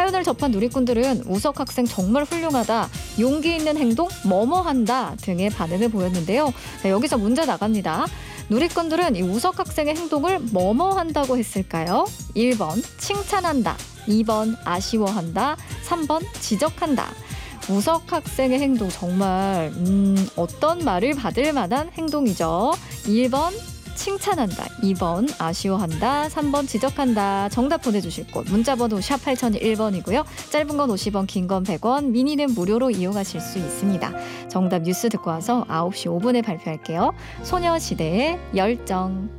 사연을 접한 누리꾼들은 우석 학생 정말 훌륭하다, 용기 있는 행동, 뭐뭐한다 등의 반응을 보였는데요. 자, 여기서 문제 나갑니다. 누리꾼들은 이 우석 학생의 행동을 뭐뭐한다고 했을까요? 1번 칭찬한다, 2번 아쉬워한다, 3번 지적한다. 우석 학생의 행동 정말 어떤 말을 받을 만한 행동이죠. 1번 칭찬한다, 2번 아쉬워한다, 3번 지적한다. 정답 보내주실 곳 문자번호 샵 8001번이고요. 짧은 건 50원, 긴 건 100원, 미니는 무료로 이용하실 수 있습니다. 정답 뉴스 듣고 와서 9시 5분에 발표할게요. 소녀시대의 열정.